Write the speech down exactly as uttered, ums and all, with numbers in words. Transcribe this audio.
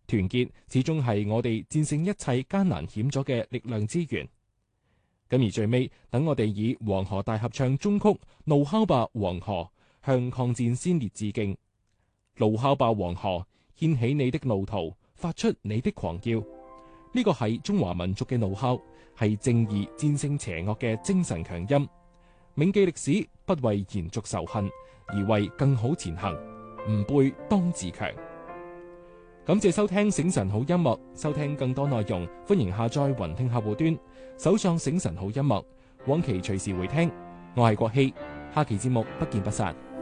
團結始終係我哋戰勝一切艱難險阻嘅力量之源。咁而最尾，等我哋以黃河大合唱中曲《怒吼吧黃河》向抗戰先烈致敬。怒吼吧黃河，掀起你的怒濤，發出你的狂叫。呢個係中華民族嘅怒吼，係正義戰勝邪惡嘅精神強音。銘記歷史，不為延續仇恨，而為更好前行。吾輩當自強。感謝收聽醒晨好音樂，收聽更多內容，歡迎下載雲聽客戶端，搜上醒晨好音樂，往期隨時回聽。我係國希，下期節目不見不散。